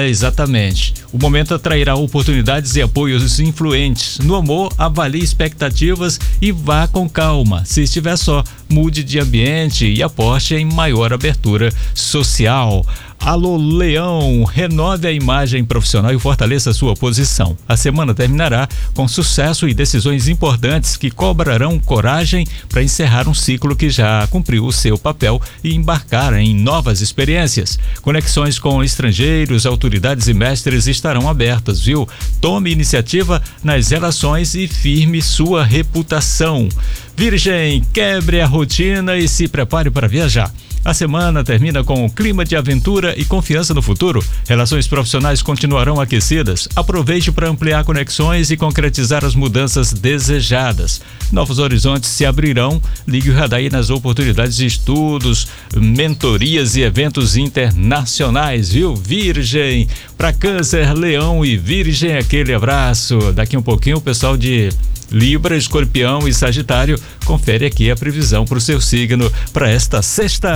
exatamente. O momento atrairá oportunidades e apoios influentes. No amor, avalie expectativas e vá com calma. Se estiver só, mude de ambiente e aposte em maior abertura social. Alô, Leão, renove a imagem profissional e fortaleça sua posição. A semana terminará com sucesso e decisões importantes que cobrarão coragem para encerrar um ciclo que já cumpriu o seu papel e embarcar em novas experiências. Conexões com estrangeiros, autoridades e mestres estarão abertas, viu? Tome iniciativa nas relações e firme sua reputação. Virgem, quebre a rotina e se prepare para viajar. A semana termina com um clima de aventura e confiança no futuro. Relações profissionais continuarão aquecidas. Aproveite para ampliar conexões e concretizar as mudanças desejadas. Novos horizontes se abrirão. Ligue o radar aí nas oportunidades de estudos, mentorias e eventos internacionais, viu? Virgem, para Câncer, Leão e Virgem, aquele abraço. Daqui um pouquinho o pessoal de Libra, Escorpião e Sagitário, confere aqui a previsão para o seu signo para esta sexta.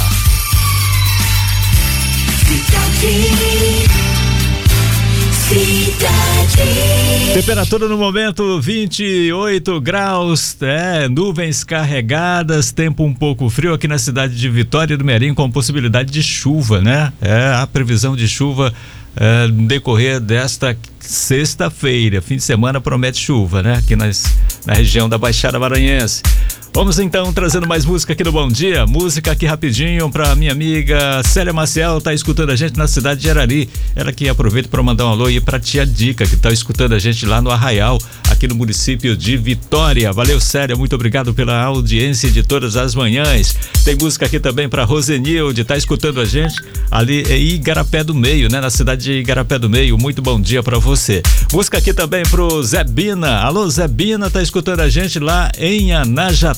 Temperatura no momento 28 graus, nuvens carregadas, tempo um pouco frio aqui na cidade de Vitória do Merim, com possibilidade de chuva, né? A previsão de chuva no decorrer desta sexta-feira. Fim de semana promete chuva, né? Aqui na região da Baixada Maranhense. Vamos então trazendo mais música aqui no Bom Dia. Música aqui rapidinho pra minha amiga Célia Maciel, tá escutando a gente na cidade de Arari. Ela que aproveita para mandar um alô aí pra tia Dica, que tá escutando a gente lá no Arraial, aqui no município de Vitória. Valeu, Célia, muito obrigado pela audiência de todas as manhãs. Tem música aqui também pra Rosenilde, tá escutando a gente ali em Igarapé do Meio, né? Na cidade de Igarapé do Meio. Muito bom dia pra você. Música aqui também pro Zé Bina. Alô, Zé Bina, tá escutando a gente lá em Anajatá.